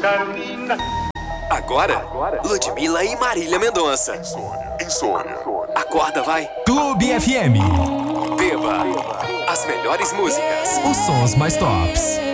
Carmina. Agora, Ludmilla e Marília Mendonça. Insônia. Acorda, vai. Clube FM. Beba as melhores músicas. Os sons mais tops.